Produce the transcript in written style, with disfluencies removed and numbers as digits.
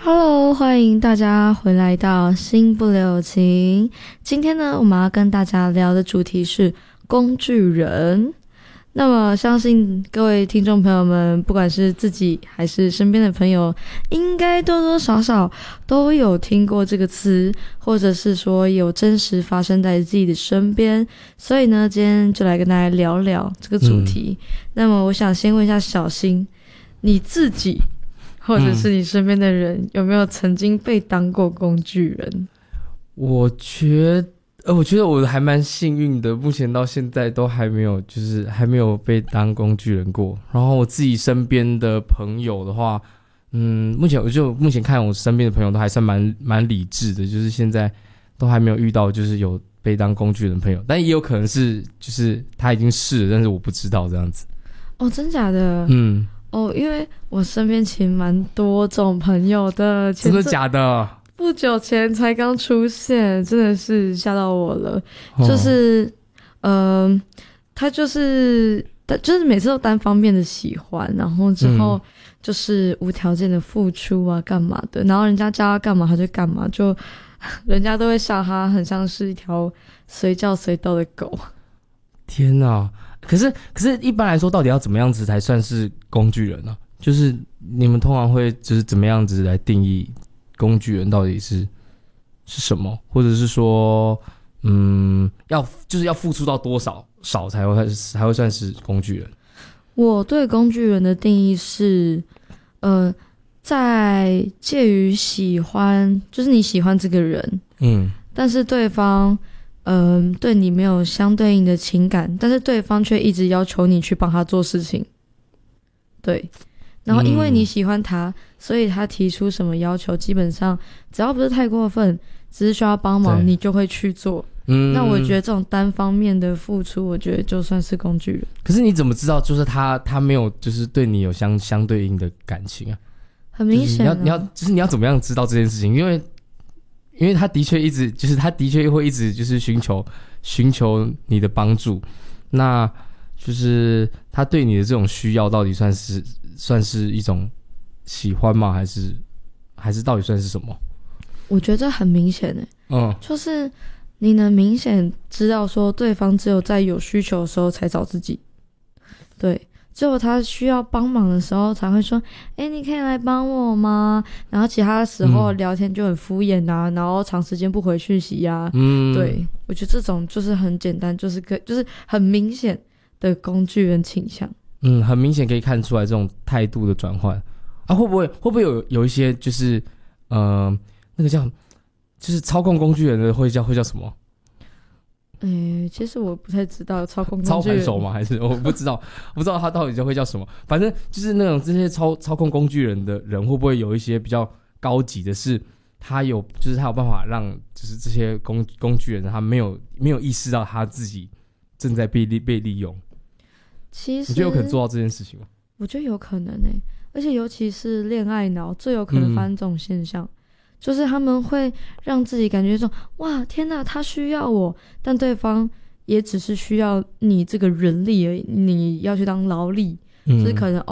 Hello，欢迎大家回来到心不留情。今天呢，我们要跟大家聊的主题是工具人。那么，相信各位听众朋友们，不管是自己还是身边的朋友，应该多多少少都有听过这个词，或者是说有真实发生在自己的身边。所以呢，今天就来跟大家聊聊这个主题。那么，我想先问一下小新，你自己或者是你身边的人，有没有曾经被当过工具人？ 我觉得我还蛮幸运的，目前到现在都还没有，就是还没有被当工具人过。然后我自己身边的朋友的话，目前看我身边的朋友都还算蛮理智的，就是现在都还没有遇到就是有被当工具人的朋友，但也有可能是就是他已经试了，但是我不知道这样子。 哦，真假的？因为我身边其实蛮多种朋友的， 真的假的？ 不久前才刚出现，真的是吓到我了。就是，他就是每次都单方面的喜欢，然后之后就是无条件的付出啊，干嘛的，然后人家叫他干嘛他就干嘛，就人家都会笑他很像是一条随叫随到的狗。 天哪！可是一般来说，到底要怎么样子才算是工具人呢？就是你们通常会就是怎么样子来定义工具人到底是什么，或者是说，要付出到多少才会算是工具人？ 我对工具人的定义是，在介于喜欢，就是你喜欢这个人，但是对方，对你没有相对应的情感，但是对方却一直要求你去帮他做事情，对。然后因为你喜欢他，所以他提出什么要求，基本上只要不是太过分，只是需要帮忙，你就会去做。那我觉得这种单方面的付出，我觉得就算是工具人。 可是你怎么知道，就是他没有就是对你有相对应的感情啊？ 很明显啊， 你要怎么样知道这件事情？因为他的确会一直就是寻求你的帮助，那就是他对你的这种需要到底算是一种喜欢吗？还是到底算是什么？ 我觉得这很明显就是你能明显知道说对方只有在有需求的时候才找自己，对，只有他需要帮忙的时候才会说你可以来帮我吗？然后其他的时候聊天就很敷衍啊，然后长时间不回讯息啊，对，我觉得这种就是很简单，就是很明显的工具人倾向。 很明显可以看出来这种态度的转换啊，会不会有一些就是那个叫就是操控工具人的会叫什么？ 其实我不太知道操控工具人， 操盘手吗？还是我不知道，不知道他到底会叫什么。反正就是那种这些操控工具人的人，会不会有一些比较高级的是，他有办法让就是这些工具人他没有意识到他自己正在被利用。 其实你觉得有可能做到这件事情吗？ 我觉得有可能而且尤其是恋爱脑最有可能发生这种现象，就是他们会让自己感觉说哇天哪他需要我，但对方也只是需要你这个人力而已，你要去当劳力，就是可能